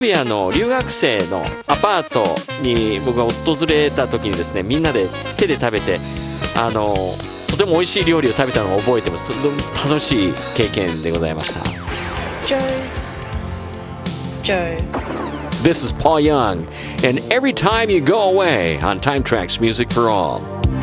ビアの留学生のアパートに僕が訪れた時にですね、みんなで手で食べてとても美味しい料理を食べたのを覚えてます。とても楽しい経験でございました。 Joe This is Paul Young and Every Time You Go Away on Time Tracks Music for All.